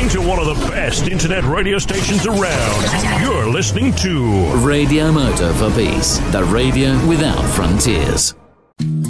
to one of the best internet radio stations around. You're listening to Radio Moto for Peace, the radio without frontiers.